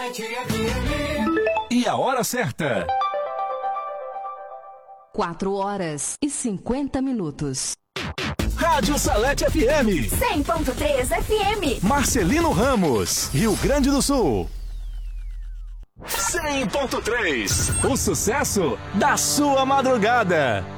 E a hora certa. 4h50. Rádio Salete FM. 100.3 FM. Marcelino Ramos, Rio Grande do Sul. 100.3. O sucesso da sua madrugada.